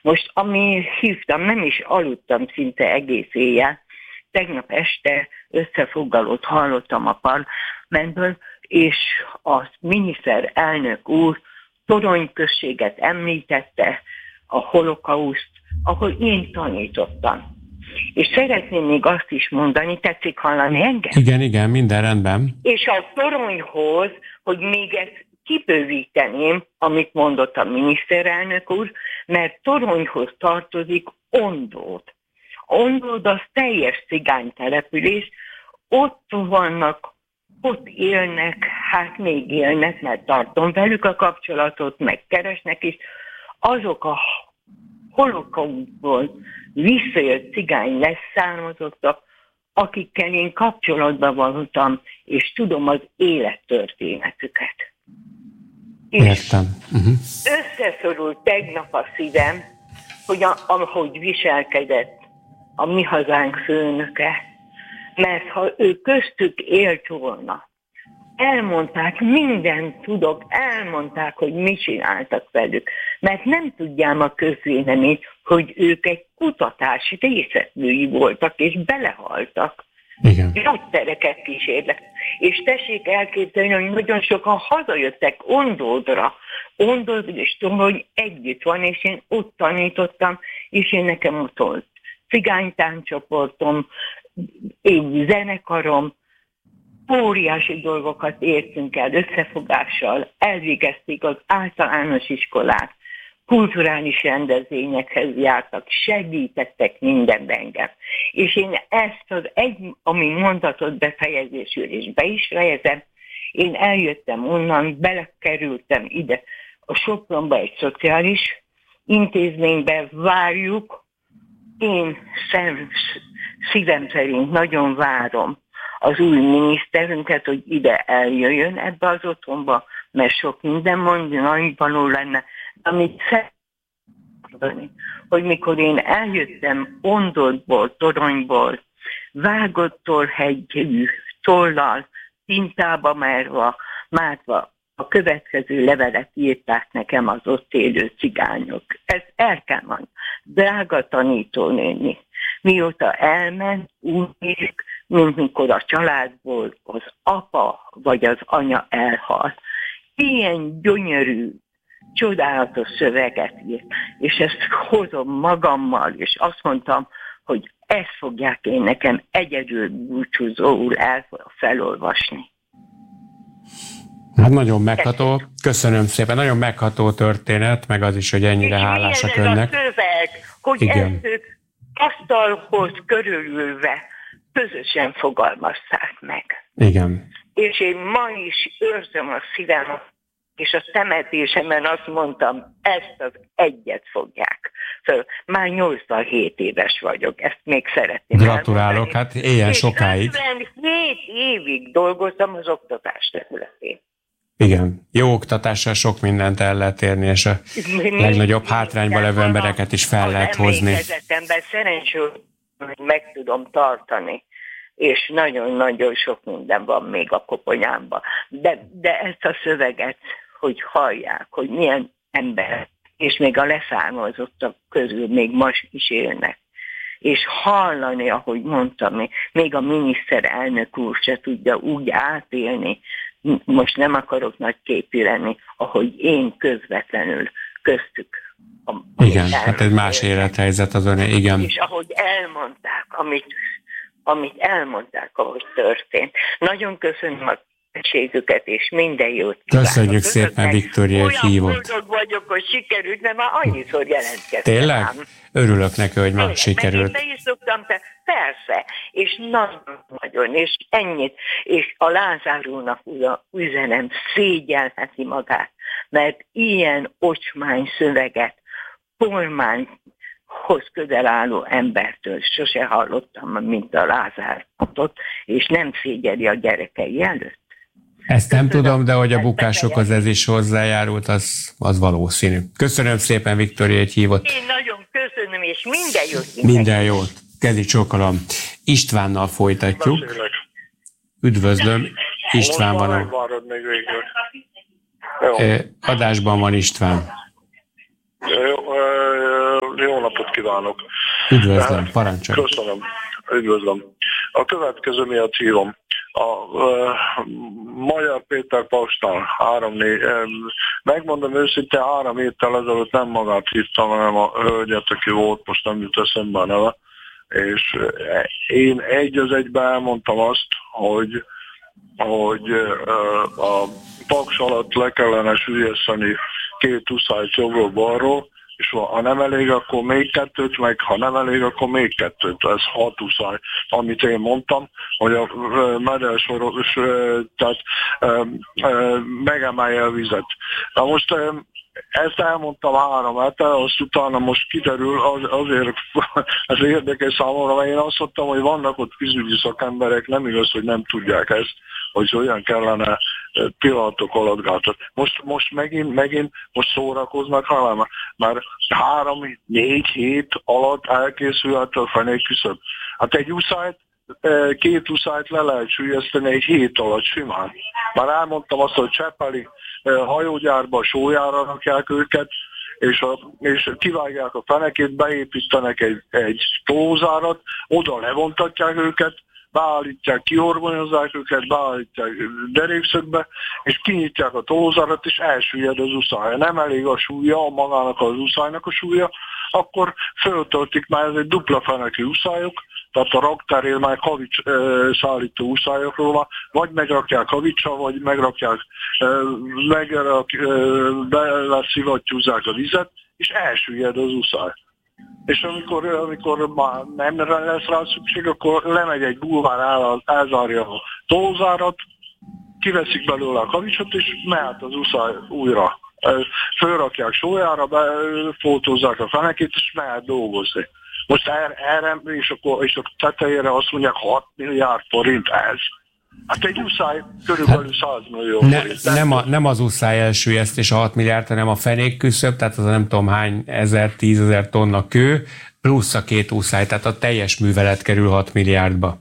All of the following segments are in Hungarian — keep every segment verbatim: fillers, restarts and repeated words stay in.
Most, ami hívtam, nem is aludtam szinte egész éjjel. Tegnap este összefoglalót hallottam a parlamentből, és a miniszterelnök úr Torony községet említette, a holokauszt, ahol én tanítottam. És szeretném még azt is mondani, tetszik hallani engem? Igen, igen, minden rendben. És a Toronyhoz, hogy még ezt kibővíteném, amit mondott a miniszterelnök úr, mert Toronyhoz tartozik Ondód. Ondód az teljes cigánytelepülés, ott vannak, ott élnek, hát még élnek, mert tartom velük a kapcsolatot, megkeresnek is, azok a holokausztból visszajött cigány leszármazottak, akikkel én kapcsolatban voltam, és tudom az élettörténetüket. Értem. Uh-huh. Összeszorult tegnap a szívem, hogy a, ahogy viselkedett a Mi Hazánk főnöke, mert ha ő köztük élt volna, elmondták, mindent tudok, elmondták, hogy mit csináltak velük, mert nem tudjám a közvélemény, hogy ők egy kutatás részetvői voltak, és belehaltak. Igen. Gyógyszereket kísérlek. És tessék elképzelni, hogy nagyon sokan hazajöttek Ondódra. Ondód és Torony együtt van, és én ott tanítottam, és én nekem ott volt cigánytáncsoportom, én zenekarom, óriási dolgokat értünk el összefogással, elvégezték az általános iskolát, kulturális rendezvényekhez jártak, segítettek mindenben engem. És én ezt az egy, ami mondatot befejezésül, és be is fejezem, én eljöttem onnan, belekerültem ide a Sopronba egy szociális intézménybe, várjuk, én szem, szívem szerint nagyon várom az új miniszterünket, hogy ide eljöjjön ebbe az otthonba, mert sok minden mondani való lenne, amit szeretném, hogy mikor én eljöttem Ondódból, Toronyból, vágott torrhegyű tollal, tintába márva, márva, a következő levelet írták nekem az ott élő cigányok. Ez el kell mondani. Drága tanítónéni, mióta elment, úgy nézik, mint mikor a családból az apa vagy az anya elhal. Ilyen gyönyörű, csodálatos szöveget írt, és ezt hozom magammal, és azt mondtam, hogy ezt fogják én nekem egyedül búcsúzóul el felolvasni. Hát nagyon megható, köszönöm szépen, nagyon megható történet, meg az is, hogy ennyire és hálásak önnek. önnek. A szöveg, hogy igen. ezt ők asztalhoz körülülve közösen fogalmazták meg. Igen. És én ma is őrzöm a szívem, és a temetésemen azt mondtam, ezt az egyet fogják. Szóval már nyolcvanhét éves vagyok, ezt még szeretném Gratulálok, elmondani. hát éljen sokáig. ötvenhét évig dolgoztam az oktatás területén. Igen, jó oktatással sok mindent el lehet érni, és a legnagyobb hátrányban levő embereket is fel lehet hozni. Emlékezetemben szerencsére, hogy meg tudom tartani, és nagyon-nagyon sok minden van még a koponyámban. De, de ezt a szöveget, hogy hallják, hogy milyen ember, és még a leszármazottak közül még most is élnek. És hallani, ahogy mondtam, még a miniszterelnök úr se tudja úgy átélni, most nem akarok nagy képű lenni, ahogy én közvetlenül köztük. A, igen, hát egy más élethelyzet az öné, igen. És ahogy elmondták, amit, amit elmondták, ahogy történt. Nagyon köszönöm a segítségüket, és minden jót kívánok. Köszönjük szépen, Viktória, hogy hívott. Olyan boldog vagyok, hogy sikerült, mert már annyiszor jelentkeztem. Tényleg? Örülök neki, hogy már sikerült. Mert én be is szoktam, te, persze, és nagyon-nagyon, és ennyit, és a Lázár úrnak üzenem, szégyelheti magát, mert ilyen ocsmány szöveget, kormányhoz közel álló embertől sose hallottam, mint a Lázár mondott, és nem szégyeli a gyerekei előtt. Ezt nem Köszönöm. tudom, de hogy a bukásokhoz ez is hozzájárult, az, az valószínű. Köszönöm szépen, Viktória, hogy hívott. Én nagyon köszönöm, és minden jót. Minden jót. Kezi csókolom. Istvánnal folytatjuk. Beszélek. Üdvözlöm. István van. Megvárod még végül. Adásban van István. Jó, jó napot kívánok! Üdvözlöm, parancsolj! Köszönöm, üdvözlöm. A következő miatt hívom. A uh, Magyar Péter Paksnál három négy, uh, megmondom őszintén, három héttel ezelőtt nem magát hívtam, hanem a hölgyet, aki volt, most nem jut eszembe a neve, és uh, én egy az egyben elmondtam azt, hogy hogy uh, a Paks alatt le kellene süllyeszteni két uszályt jobbról-balról, és ha nem elég, akkor még kettőt, meg ha nem elég, akkor még kettőt. Ez hat uszály, amit én mondtam, hogy a medersoros, tehát megemelje a vizet. Na most ezt elmondtam három hete, azt utána most kiderül, az, azért ez érdekes számomra, mert én azt mondtam, hogy vannak ott vízügyi szakemberek, nem igaz, hogy nem tudják ezt, hogy olyan kellene pillanatok alatt gátat. Most, most megint, megint most szórakoznak velem, már három, négy hét alatt elkészülhet a fenék küszöb. Hát egy uszályt, két uszályt le lehet süllyeszteni egy hét alatt simán. Már elmondtam azt, hogy Csepeli hajógyárba sólyára rakják őket, és, a, és kivágják a fenekét, beépítenek egy, egy tózárat, oda levontatják őket, beállítják, kiorgonyozzák őket, beállítják derékszögbe, és kinyitják a tózárat, és elsüllyed az uszály. Nem elég a súlya, magának az uszálynak a súlya, akkor föltöltik, már ez egy dupla fenekű uszályok, tehát a raktárért már kavics e, szállító uszályokról van, vagy megrakják kavicsal, vagy megrakják, e, megrak, e, beleszivattyúzzák a vizet, és elsüllyed az uszály. És amikor, amikor már nem lesz rá szükség, akkor lemegy egy bulvár, elzárja a tózárat, kiveszik belőle a kavicsot, és mehet az uszály újra. Fölrakják sólyára, befótózzák a fenekét, és mehet dolgozni. Most erre, erre és, akkor, és a tetejére azt mondják, hat milliárd forint ez. Hát egy uszály körülbelül száz millió ne, forint. Nem, a, nem az uszály elsüllyesztés a hat milliárd, hanem a fenék küszöb, tehát az a nem tudom hány ezer, tízezer tonna kő, plusz a két uszály, tehát a teljes művelet kerül hat milliárdba.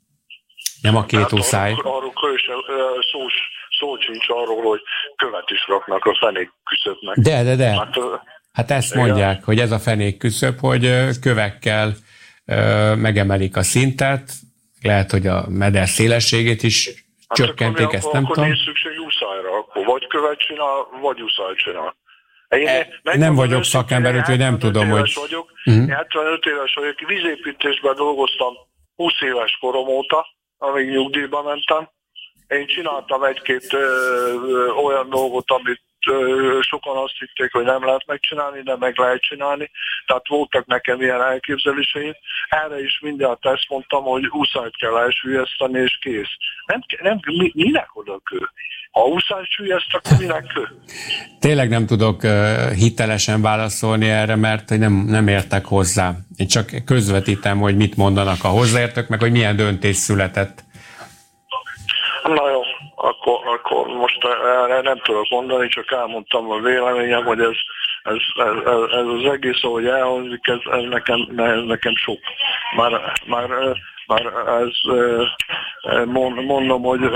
Nem a két hát uszály. Arról, arról szó, szó sincs arról, hogy követ is raknak a fenék küszöbnek. De, de, de. Hát, hát ezt igen. mondják, hogy ez a fenék küszöb, hogy kövekkel megemelik a szintet, lehet, hogy a meder szélességét is hát csökkenték, akkor, ezt akkor, nem akkor tudom. Akkor nincs szükség uszályra, akkor vagy követ csinál, vagy uszályt csinál. Én e, nem vagyok szakember, úgyhogy nem tudom, hogy... Vagyok, uh-huh. Én hetvenöt éves vagyok, vízépítésben dolgoztam húsz éves korom óta, amíg nyugdíjba mentem. Én csináltam egy-két ö, ö, olyan dolgot, amit ö, sokan azt hitték, hogy nem lehet megcsinálni, de meg lehet csinálni. Tehát voltak nekem ilyen elképzeléseim. Erre is mindjárt ezt mondtam, hogy uszályt kell elsüllyeszteni, és kész. Nem, nem, mi, minek oda kő? Ha uszályt süllyeszt, akkor minek kő? Tényleg nem tudok uh, hitelesen válaszolni erre, mert nem, nem értek hozzá. Én csak közvetítem, hogy mit mondanak a hozzáértők, meg hogy milyen döntés született. Na jó, akkor, akkor most erre nem tudok mondani, csak elmondtam a véleményem, hogy ez, ez, ez, ez az egész, ahogy elhangzik, ez, ez, nekem, ez nekem sok. Már, már, már ez, mondom, hogy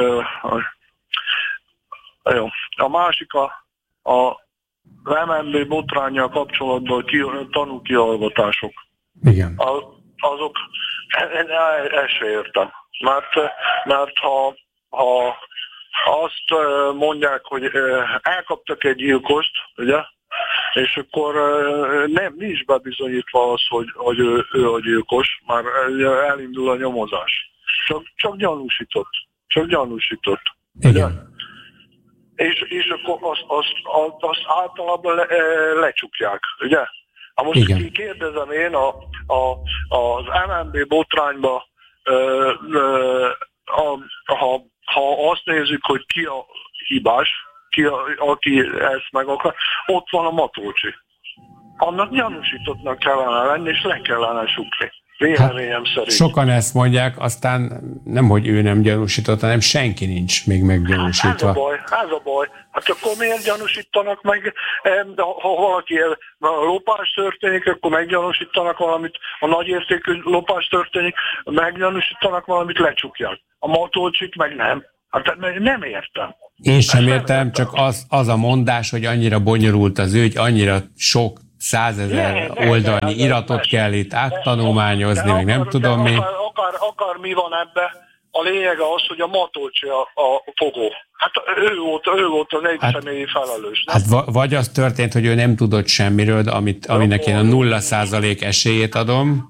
jó. A másik a, a em en bé botránnyal kapcsolatban ki, tanúkihallgatások. Igen. A, azok, ezt se értem. Mert, mert ha ha azt mondják, hogy elkaptak egy gyilkost, ugye, és akkor nem, nincs bebizonyítva az, hogy, hogy ő, ő a gyilkos, már elindul a nyomozás. Csak, csak gyanúsított. Csak gyanúsított. Ugye? És, és akkor azt, azt, azt, azt általában le, lecsukják, ugye? Ha most igen. Kérdezem én a, a, az em en bé botrányba, ö, ö, a, ha Ha azt nézzük, hogy ki a hibás, ki a, aki ezt meg akar, ott van a Matolcsi. Annak gyanúsítottnak kellene lenni, és le kellene sukni. Véleményem szerint. Sokan ezt mondják, aztán nem, hogy ő nem gyanúsított, hanem senki nincs még meggyanúsítva. Hát ez a baj, ez a baj. Hát akkor miért gyanúsítanak meg, ha valaki a lopás történik, akkor meggyanúsítanak valamit, a nagyértékű lopás történik, meggyanúsítanak valamit, lecsukják. A Matolcsit meg nem. Hát nem értem. Én sem értem, értem, csak az, az a mondás, hogy annyira bonyolult az ügy, annyira sok százezer oldalnyi iratot kell itt áttanulmányozni, meg nem tudom mi. Akár, akár, akár mi van ebbe, a lényege az, hogy a Matolcsi a, a fogó. Hát ő volt, ő volt az egyszemélyi hát, felelős. Nem? Hát vagy az történt, hogy ő nem tudott semmiről, amit, aminek én a nulla százalék esélyét adom,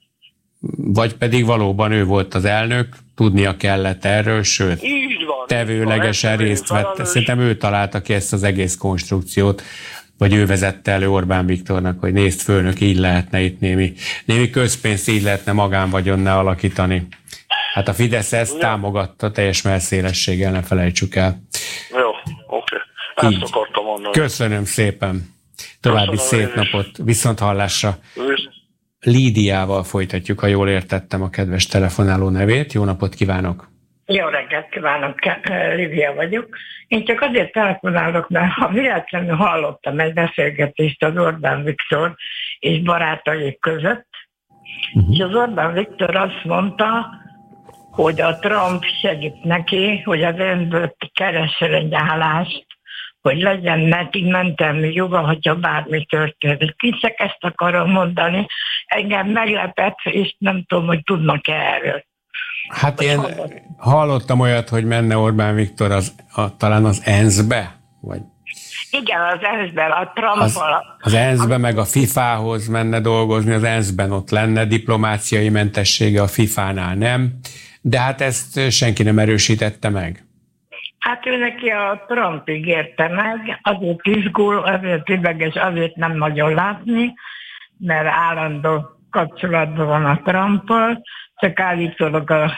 vagy pedig valóban ő volt az elnök, tudnia kellett erről, sőt, van, tevőlegesen részt vett. Szerintem ő találta ki ezt az egész konstrukciót, vagy ő vezette elő Orbán Viktornak, hogy nézd főnök, így lehetne itt némi, némi közpénzt, így lehetne magánvagyonnál alakítani. Hát a Fidesz ezt ja. támogatta teljes melszélességgel, ne felejtsük el. Jó, oké. Okay. Ezt akartam mondani. Köszönöm szépen. További Köszönöm szép napot. Viszont hallásra. Visz. Lídiával folytatjuk, ha jól értettem a kedves telefonáló nevét. Jó napot kívánok! Jó reggelt kívánok, Lídia vagyok. Én csak azért telefonálok, mert ha véletlenül hallottam egy beszélgetést az Orbán Viktor és barátai között, uh-huh. és az Orbán Viktor azt mondta, hogy a Trump segít neki, hogy az önből keressen egy állást, hogy legyen neki mentelmi joga, hogyha bármi történik. Én csak ezt akarom mondani. Engem meglepett, és nem tudom, hogy tudnak-e erről. Hát hogy én hallottam. hallottam olyat, hogy menne Orbán Viktor az, a, talán az é en es zé-be? Vagy... Igen, az é en es zé-ben, a Trump-val. Az, az é en es zé-be meg a fifához menne dolgozni, az é en es zé-ben ott lenne diplomáciai mentessége, a fifánál nem. De hát ezt senki nem erősítette meg. Hát ő neki a Trump ígérte meg, azért izgul, azért ideges, azért nem nagyon látni, mert állandó kapcsolatban van a Trumpal, csak állítólag a,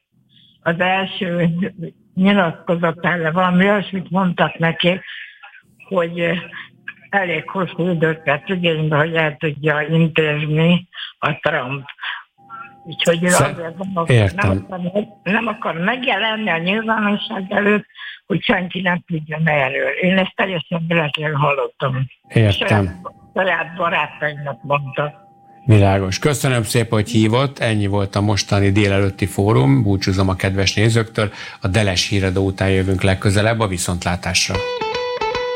az első nyilatkozatára valami olyasmit mondtak neki, hogy elég hosszú időt vett igénybe, hogy el tudja intézni a Trump. Úgyhogy azért nem, nem, akar, nem akar megjelenni a nyilvánosság előtt, hogy senki nem tudjon erről. Én ezt teljesen véletlenül hallottam. Értem. Saját barátaimnak mondta. Világos. Köszönöm szépen, hogy hívott. Ennyi volt a mostani délelőtti fórum. Búcsúzom a kedves nézőktől. A Deles híradó után jövünk legközelebb a viszontlátásra.